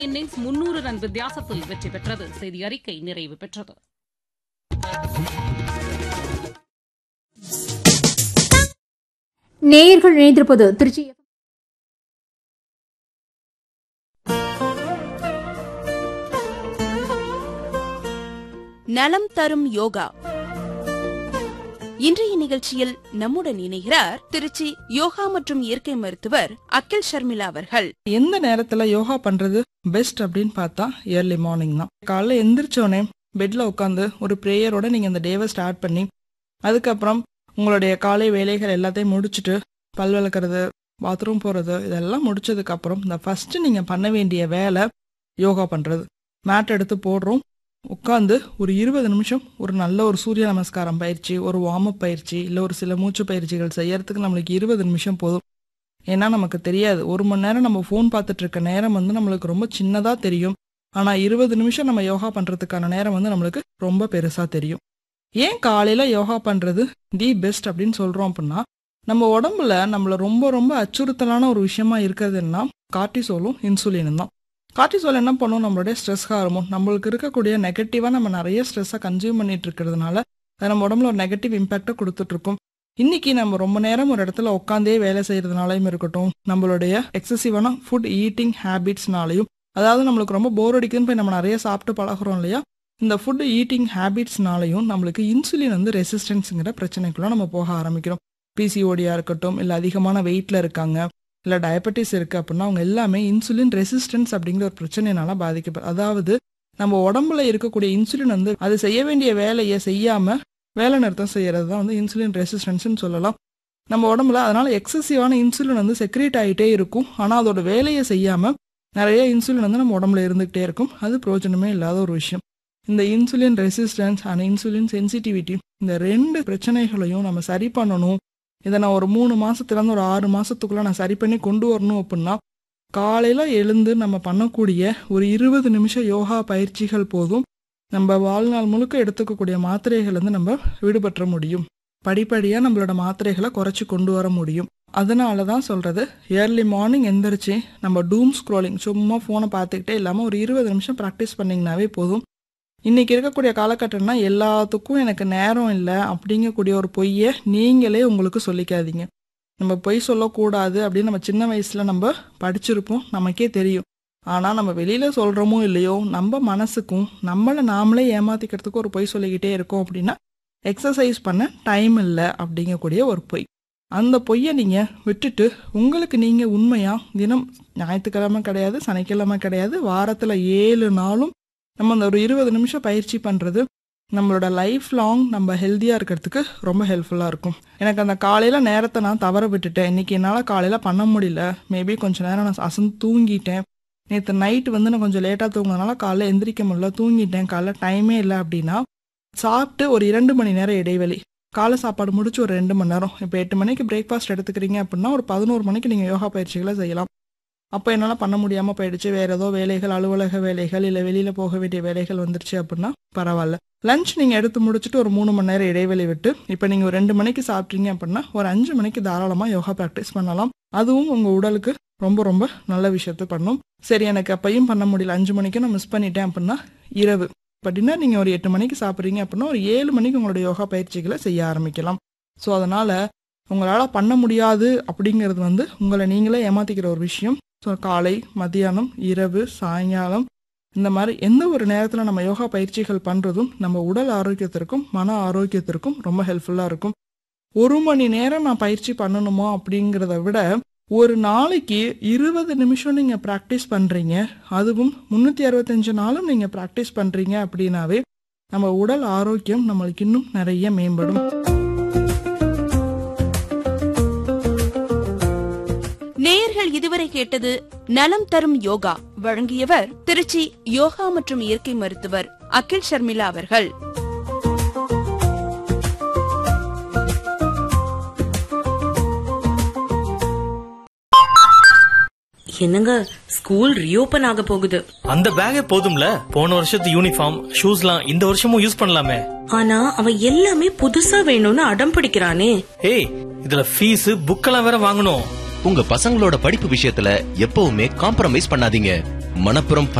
Innings 300 run வித்தியாசத்தில் வெற்றி பெற்றது. செய்தி அறிக்கை நிறைவு பெற்றது. நேயர்கள் இணைந்திருப்பது திருச்சி நலம் தரும் யோகா. இன்றைய நிகழ்ச்சியில் நம்முடன் இணைகிறார் திருச்சி யோகா மற்றும் இயற்கை மருத்துவர் அகில் ஷர்மிளா அவர்கள். எந்த நேரத்துல யோகா பண்றது பெஸ்ட் அப்படின்னு பார்த்தா ஏர்லி மார்னிங் தான். காலைல எந்திரிச்சோடனே பெட்ல உட்காந்து ஒரு ப்ரேயரோட நீங்க இந்த டேவை ஸ்டார்ட் பண்ணி அதுக்கப்புறம் உங்களுடைய காலை வேலைகள் எல்லாத்தையும் முடிச்சுட்டு பல் விளக்குறது, பாத்ரூம் போறது, இதெல்லாம் முடிச்சதுக்கு அப்புறம் இந்த ஃபர்ஸ்ட் நீங்க பண்ண வேண்டிய வேலை யோகா பண்றது. மேட் எடுத்து போடுறோம், உட்காந்து ஒரு 20 நிமிஷம் ஒரு நல்ல ஒரு சூரிய நமஸ்காரம் பயிற்சி, ஒரு வார்ம் அப் பயிற்சி, இல்லை ஒரு சில மூச்சு பயிற்சிகள் செய்யறதுக்கு நம்மளுக்கு 20 நிமிஷம் போதும். ஏன்னா நமக்கு தெரியாது, 1 மணி நேரம் நம்ம ஃபோன் பார்த்துட்டு இருக்க நேரம் நம்மளுக்கு ரொம்ப சின்னதா தெரியும். ஆனா 20 நிமிஷம் நம்ம யோகா பண்றதுக்கான நேரம் நம்மளுக்கு ரொம்ப பெருசா தெரியும். ஏன் காலையில யோகா பண்றது தி பெஸ்ட் அப்படின்னு சொல்றோம் அப்படின்னா, நம்ம உடம்புல நம்மள ரொம்ப ரொம்ப அச்சுறுத்தலான ஒரு விஷயமா இருக்கிறதுன்னா கார்டிசோலும் இன்சுலினும் தான். கார்டிசோல் என்ன பண்ணும், நம்மளுடைய ஸ்ட்ரெஸ் ஹார்மோன். நம்மளுக்கு இருக்கக்கூடிய நெகட்டிவாக நம்ம நிறைய ஸ்ட்ரெஸ்ஸை கன்சியூம் பண்ணிட்டு இருக்கிறதுனால அது நம்ம உடம்புல ஒரு நெகட்டிவ் இம்பாக்டை கொடுத்துட்டு இருக்கும். இன்னைக்கு நம்ம ரொம்ப நேரம் ஒரு இடத்துல உட்காந்தே வேலை செய்யறதுனாலையும் இருக்கட்டும், நம்மளுடைய எக்ஸசிவான ஃபுட் ஈட்டிங் ஹேபிட்ஸ்னாலையும், அதாவது நம்மளுக்கு ரொம்ப போர் அடிக்குதுன்னு போய் நம்ம நிறைய சாப்பிட்டு பழகிறோம் இல்லையா, இந்த ஃபுட் ஈட்டிங் ஹேபிட்ஸ்னாலையும் நம்மளுக்கு இன்சுலின் ரெசிஸ்டன்ஸுங்கிற பிரச்சனைக்குள்ள நம்ம போக ஆரம்பிக்கிறோம். பிசிஓடியா இருக்கட்டும், இல்லை அதிகமான வெயிட்ல இருக்காங்க, இல்லை டயபெட்டிஸ் இருக்குது அப்படின்னா அவங்க எல்லாமே இன்சுலின் ரெசிஸ்டன்ஸ் அப்படிங்கிற ஒரு பிரச்சனைனால பாதிக்கப்படும். அதாவது நம்ம உடம்புல இருக்கக்கூடிய இன்சுலின் அது செய்ய வேண்டிய வேலையை செய்யாமல் வேலை நிறுத்தம் செய்கிறது தான் இன்சுலின் ரெசிஸ்டன்ஸ்ன்னு சொல்லலாம். நம்ம உடம்புல அதனால எக்ஸசிவான இன்சுலின் செக்ரேட் ஆகிட்டே இருக்கும். ஆனால் அதோட வேலையை செய்யாமல் நிறைய இன்சுலின் நம்ம உடம்புல இருந்துகிட்டே இருக்கும். அது பிரயோஜனமே இல்லாத ஒரு விஷயம். இந்த insulin resistance and insulin sensitivity, இந்த 2 பிரச்சனைகளையும் நம்ம சரி பண்ணணும். இதை நான் ஒரு 3 மாசத்துலேருந்து ஒரு 6 மாசத்துக்குள்ள நான் சரி பண்ணி கொண்டு வரணும் அப்படின்னா, காலையில எழுந்து நம்ம பண்ணக்கூடிய ஒரு 20 நிமிஷம் யோகா பயிற்சிகள் போதும். நம்ம வாழ்நாள் முழுக்க எடுத்துக்கக்கூடிய மாத்திரைகள் நம்ம விடுபற்ற முடியும். படிப்படியாக நம்மளோட மாத்திரைகளை குறைச்சி கொண்டு வர முடியும். அதனால தான் சொல்றது, ஏர்லி மார்னிங் எந்திரிச்சு நம்ம டூம் ஸ்க்ரோலிங், சும்மா ஃபோனை பார்த்துக்கிட்டே இல்லாமல் ஒரு 20 நிமிஷம் ப்ராக்டிஸ் பண்ணிங்கனாவே போதும். இன்னைக்கு இருக்கக்கூடிய காலகட்டம்னா எல்லாத்துக்கும் எனக்கு நேரம் இல்லை அப்படிங்கக்கூடிய ஒரு பொய்யை நீங்களே உங்களுக்கு சொல்லிக்காதீங்க. நம்ம பொய் சொல்லக்கூடாது அப்படின்னு நம்ம சின்ன வயசுல நம்ம படிச்சிருப்போம், நமக்கே தெரியும். ஆனால் நம்ம வெளியில சொல்றோமோ இல்லையோ, நம்ம மனசுக்கும் நம்மளை நாமளே ஏமாத்திக்கிறதுக்கு ஒரு பொய் சொல்லிக்கிட்டே இருக்கோம். அப்படின்னா எக்ஸசைஸ் பண்ண டைம் இல்லை அப்படிங்கக்கூடிய ஒரு பொய். அந்த பொய்யை நீங்க விட்டுட்டு உங்களுக்கு நீங்க உண்மையா தினம் ஞாயிற்றுக்கிழமை கிடையாது, சனிக்கிழமை கிடையாது, வாரத்துல 7 நாளும் நம்ம அந்த ஒரு 20 நிமிஷம் பயிற்சி பண்ணுறது நம்மளோட லைஃப் லாங் நம்ம ஹெல்த்தியாக இருக்கிறதுக்கு ரொம்ப ஹெல்ப்ஃபுல்லாக இருக்கும். எனக்கு அந்த காலையில் நேரத்தை நான் தவற விட்டுட்டேன், இன்றைக்கி என்னால் காலையில் பண்ண முடியல, மேபி கொஞ்சம் நேரம் நான் அசந்து தூங்கிட்டேன், நேற்று நைட்டு நான் கொஞ்சம் லேட்டாக தூங்கினதுனால காலைல எந்திரிக்க முடியல, தூங்கிட்டேன், காலைல டைமே இல்லை அப்படின்னா சாப்பிட்டு ஒரு 2 மணி நேரம் இடைவெளி, காலை சாப்பாடு முடிச்சு ஒரு 2 மணி நேரம், இப்போ 8 மணிக்கு பிரேக்ஃபாஸ்ட் எடுத்துக்கிறீங்க அப்படின்னா ஒரு 11 மணிக்கு நீங்கள் யோகா பயிற்சிகளை செய்யலாம். அப்போ என்னால் பண்ண முடியாமல் போயிடுச்சு, வேறு ஏதோ வேலைகள், அலுவலக வேலைகள், இல்லை வெளியில் போக வேண்டிய வேலைகள் வந்துருச்சு அப்படின்னா பரவாயில்ல. லஞ்ச் நீங்கள் எடுத்து முடிச்சுட்டு ஒரு 3 மணி நேரம் இடைவெளி விட்டு இப்போ நீங்கள் ஒரு 2 மணிக்கு சாப்பிட்றீங்க அப்படின்னா ஒரு 5 மணிக்கு தாராளமாக யோகா ப்ராக்டிஸ் பண்ணலாம். அதுவும் உங்கள் உடலுக்கு ரொம்ப ரொம்ப நல்ல விஷயத்த பண்ணும். சரி, எனக்கு அப்பையும் பண்ண முடியல, 5 மணிக்கு நான் மிஸ் பண்ணிட்டேன் அப்படின்னா இரவு இப்போ டின்னர் நீங்கள் ஒரு 8 மணிக்கு சாப்பிட்றீங்க அப்படின்னா ஒரு 7 மணிக்கு உங்களோட யோகா பயிற்சிகளை செய்ய ஆரம்பிக்கலாம். ஸோ அதனால் உங்களால் பண்ண முடியாது அப்படிங்கிறது உங்களை நீங்களே ஏமாற்றிக்கிற ஒரு விஷயம். ஸோ காலை, மதியானம், இரவு, சாயங்காலம் இந்த மாதிரி எந்த ஒரு நேரத்தில் நம்ம யோகா பயிற்சிகள் பண்ணுறதும் நம்ம உடல் ஆரோக்கியத்திற்கும் மன ஆரோக்கியத்திற்கும் ரொம்ப ஹெல்ப்ஃபுல்லாக இருக்கும். 1 மணி நேரம் நான் பயிற்சி பண்ணணுமா அப்படிங்கிறத விட ஒரு நாளைக்கு 20 நிமிஷம் நீங்கள் ப்ராக்டிஸ் பண்ணுறீங்க, அதுவும் 365 நாளும் நீங்கள் ப்ராக்டிஸ் பண்ணுறீங்க அப்படின்னாவே நம்ம உடல் ஆரோக்கியம் நம்மளுக்கு இன்னும் நிறைய மேம்படும். நேயர்கள் இதுவரை கேட்டது நலம் தரும் யோகா. வழங்கியவர் திருச்சி யோகா மற்றும் இயற்கை மருத்துவர் அகில் ஷர்மிளா அவர்கள். என்னங்க, ஸ்கூல் ரீஓபன் ஆக போகுது. அந்த பேக்கே போதும்ல, போன வருஷத்து யூனிஃபார்ம் ஷூஸ்லாம் இந்த வருஷமும் யூஸ் பண்ணலாமே. ஆனா அவன் எல்லாமே புதுசா வேணும்னு அடம் பிடிக்கிறானே. ஏய், இதுல ஃபீஸ் புக்கெல்லாம் வேற வாங்கணும். உங்க பசங்களோட படிப்பு விஷயத்துல எப்பவுமே காம்ப்ரமைஸ் பண்ணாதீங்க. மணப்புரம்